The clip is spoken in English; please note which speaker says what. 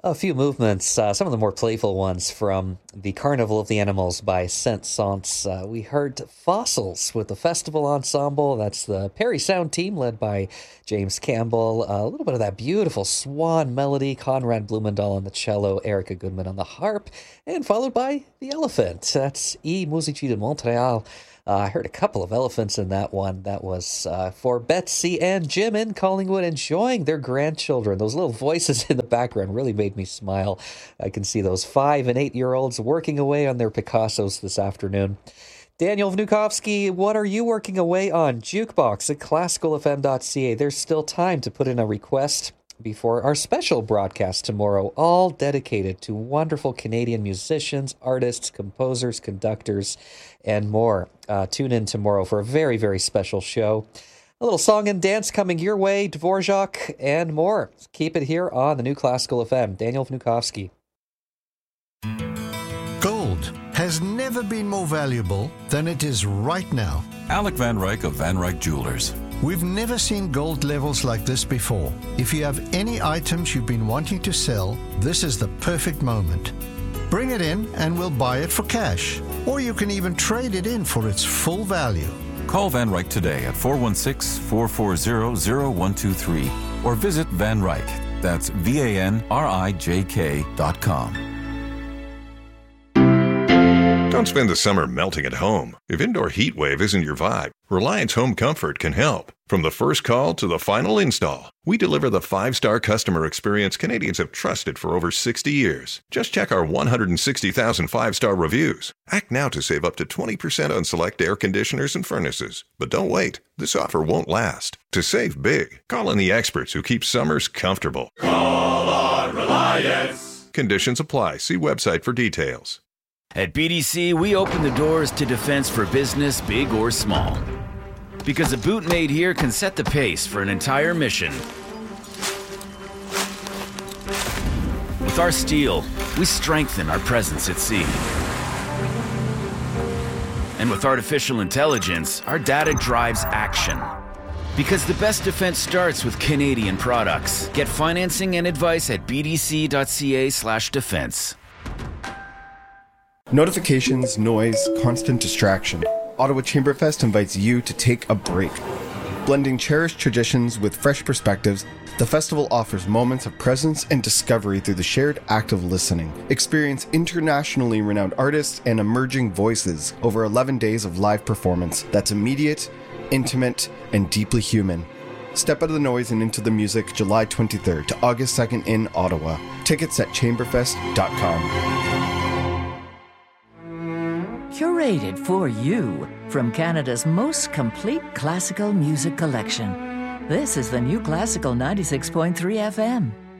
Speaker 1: A few movements, some of the more playful ones from the Carnival of the Animals by Saint-Saëns. We heard Fossils with the Festival Ensemble. That's the Perry Sound team led by James Campbell. A little bit of that beautiful swan melody, Conrad Blumendahl on the cello, Erica Goodman on the harp, and followed by the elephant. That's I Musici de Montréal. I heard a couple of elephants in that one. That was for Betsy and Jim in Collingwood enjoying their grandchildren. Those little voices in the background really made me smile. I can see those 5 and 8-year-olds working away on their Picassos this afternoon. Daniel Vnukovsky, what are you working away on? Jukebox at classicalfm.ca. There's still time to put in a request before our special broadcast tomorrow, all dedicated to wonderful Canadian musicians, artists, composers, conductors, and more. Tune in tomorrow for a very, very special show. A little song and dance coming your way, Dvorak, and more. Keep it here on the New Classical FM. Daniel Vnukovsky.
Speaker 2: Gold has never been more valuable than it is right now.
Speaker 3: Alec Van Ryk of Van Ryk Jewelers.
Speaker 2: We've never seen gold levels like this before. If you have any items you've been wanting to sell, this is the perfect moment. Bring it in and we'll buy it for cash. Or you can even trade it in for its full value.
Speaker 3: Call Van Ryk today at 416-440-0123 or visit Van Ryk. That's VANRIJK.com.
Speaker 4: Don't spend the summer melting at home. If indoor heat wave isn't your vibe, Reliance Home Comfort can help. From the first call to the final install, we deliver the 5-star customer experience Canadians have trusted for over 60 years. Just check our 160,000 5-star reviews. Act now to save up to 20% on select air conditioners and furnaces. But don't wait. This offer won't last. To save big, call on the experts who keep summers comfortable.
Speaker 5: Call on Reliance.
Speaker 4: Conditions apply. See website for details.
Speaker 6: At BDC, we open the doors to defense for business, big or small. Because a boot made here can set the pace for an entire mission. With our steel, we strengthen our presence at sea. And with artificial intelligence, our data drives action. Because the best defense starts with Canadian products. Get financing and advice at bdc.ca/defense.
Speaker 7: Notifications, noise, constant distraction. Ottawa Chamberfest invites you to take a break. Blending cherished traditions with fresh perspectives, the festival offers moments of presence and discovery through the shared act of listening. Experience internationally renowned artists and emerging voices over 11 days of live performance that's immediate, intimate, and deeply human. Step out of the noise and into the music July 23rd to August 2nd in Ottawa. Tickets at chamberfest.com.
Speaker 8: Curated for you from Canada's most complete classical music collection. This is the New Classical 96.3 FM.